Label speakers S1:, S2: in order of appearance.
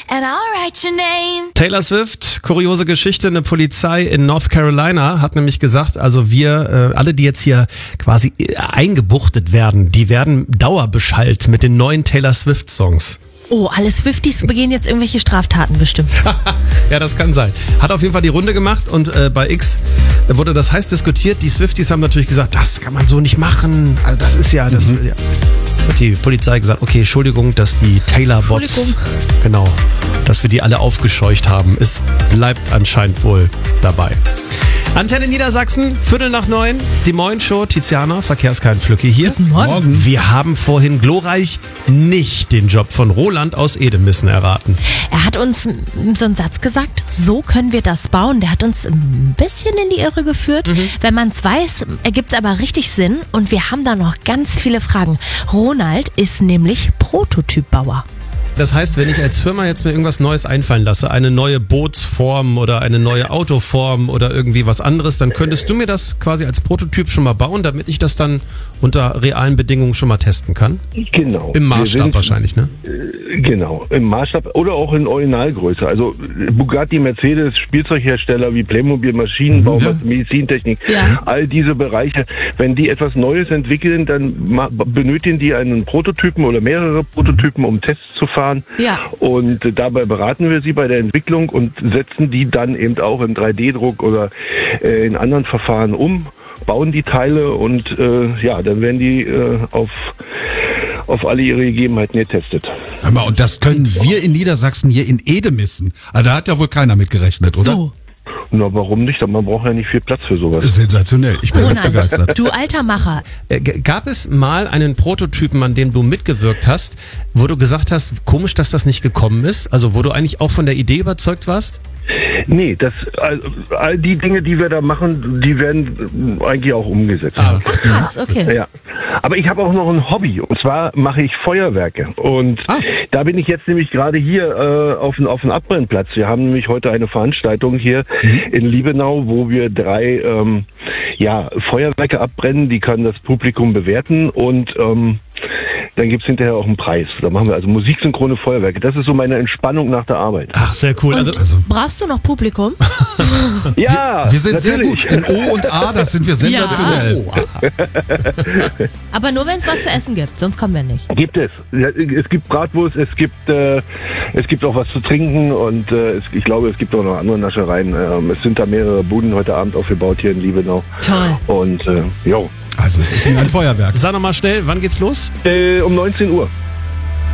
S1: and I'll write your name.
S2: Taylor Swift, kuriose Geschichte, eine Polizei in North Carolina hat nämlich gesagt, also wir, alle, die jetzt hier quasi eingebuchtet werden, die werden dauerbeschallt mit den neuen Taylor Swift Songs.
S3: Oh, alle Swifties begehen jetzt irgendwelche Straftaten bestimmt.
S2: Ja, das kann sein. Hat auf jeden Fall die Runde gemacht und bei X wurde das heiß diskutiert. Die Swifties haben natürlich gesagt, das kann man so nicht machen. Also das ist ja, das hat die Polizei gesagt, okay, Entschuldigung, dass die Taylor-Bots, genau, dass wir die alle aufgescheucht haben. Es bleibt anscheinend wohl dabei. Antenne Niedersachsen, 8:45, die Moin-Show, Tiziana, Verkehrskein Flücke hier.
S3: Guten Morgen.
S2: Wir haben vorhin glorreich nicht den Job von Roland aus Edemissen erraten.
S3: Er hat uns so einen Satz gesagt, so können wir das bauen. Der hat uns ein bisschen in die Irre geführt. Wenn man es weiß, ergibt es aber richtig Sinn. Und wir haben da noch ganz viele Fragen. Ronald ist nämlich Prototypbauer.
S2: Das heißt, wenn ich als Firma jetzt mir irgendwas Neues einfallen lasse, eine neue Bootsform oder eine neue Autoform oder irgendwie was anderes, dann könntest du mir das quasi als Prototyp schon mal bauen, damit ich das dann unter realen Bedingungen schon mal testen kann?
S4: Genau.
S2: Im Maßstab wahrscheinlich, ne?
S4: Genau, im Maßstab oder auch in Originalgröße. Also Bugatti, Mercedes, Spielzeughersteller wie Playmobil, Maschinenbau, Medizintechnik, all diese Bereiche, wenn die etwas Neues entwickeln, dann benötigen die einen Prototypen oder mehrere Prototypen, um Tests zu fahren.
S3: Ja.
S4: Und dabei beraten wir sie bei der Entwicklung und setzen die dann eben auch im 3D-Druck oder in anderen Verfahren um, bauen die Teile und dann werden die auf alle ihre Gegebenheiten getestet.
S5: Hör mal, und das können wir in Niedersachsen hier in Edemissen. Also da hat ja wohl keiner mit gerechnet, oder?
S3: So.
S4: Na, warum nicht? Man braucht ja nicht viel Platz für sowas.
S5: Sensationell. Ich bin ganz
S3: Ronald,
S5: begeistert.
S3: du alter Macher.
S2: Gab es mal einen Prototypen, an dem du mitgewirkt hast, wo du gesagt hast, komisch, dass das nicht gekommen ist? Also wo du eigentlich auch von der Idee überzeugt warst?
S4: Nee, all die Dinge, die wir da machen, die werden eigentlich auch umgesetzt.
S3: Ach krass, okay.
S4: Ja. Aber ich habe auch noch ein Hobby, und zwar mache ich Feuerwerke. Und da bin ich jetzt nämlich gerade hier auf dem Abbrennplatz. Wir haben nämlich heute eine Veranstaltung hier in Liebenau, wo wir 3 Feuerwerke abbrennen. Die kann das Publikum bewerten und dann gibt's hinterher auch einen Preis. Da machen wir also musiksynchrone Feuerwerke. Das ist so meine Entspannung nach der Arbeit.
S2: Ach, sehr cool.
S3: Und brauchst du noch Publikum?
S4: Ja,
S5: wir sind
S4: natürlich.
S5: sehr gut. In O und A, das sind wir sensationell.
S3: Ja. Aber nur wenn es was zu essen gibt, sonst kommen wir nicht.
S4: Gibt es. Es gibt Bratwurst, es gibt auch was zu trinken und ich glaube, es gibt auch noch andere Naschereien. Es sind da mehrere Buden heute Abend aufgebaut hier in Liebenau.
S3: Toll.
S4: Und
S5: Also es ist mir ein Feuerwerk.
S2: Sag nochmal schnell, wann geht's los?
S4: Um 19 Uhr.